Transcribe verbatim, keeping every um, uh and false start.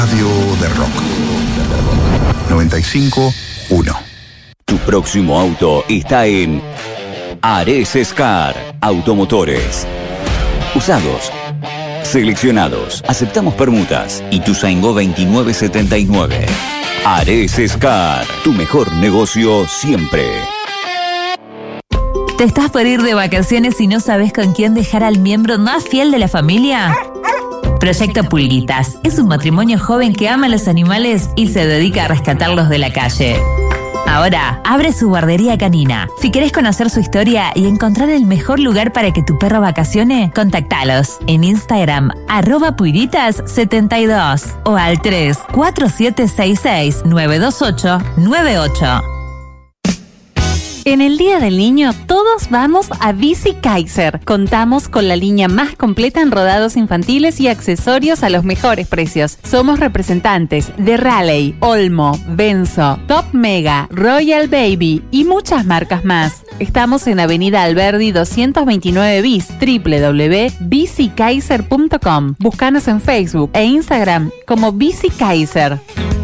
Radio de Rock. noventa y cinco uno. Tu próximo auto está en Ares Scar Automotores. Usados, seleccionados, aceptamos permutas. Ituzaingó veintinueve setenta y nueve. Ares Scar, tu mejor negocio siempre. ¿Te estás por ir de vacaciones y no sabes con quién dejar al miembro más fiel de la familia? Proyecto Pulguitas es un matrimonio joven que ama a los animales y se dedica a rescatarlos de la calle. Ahora abre su guardería canina. Si querés conocer su historia y encontrar el mejor lugar para que tu perro vacacione, contactalos en Instagram arroba puiritas setenta y dos o al tres cuatro siete seis seis nueve dos ocho nueve ocho. En el Día del Niño, todos vamos a Bici Kaiser. Contamos con la línea más completa en rodados infantiles y accesorios a los mejores precios. Somos representantes de Raleigh, Olmo, Benzo, Top Mega, Royal Baby y muchas marcas más. Estamos en Avenida Alberdi doscientos veintinueve bis, doble u doble u doble u punto bici kaiser punto com. Búscanos en Facebook e Instagram como Bici Kaiser.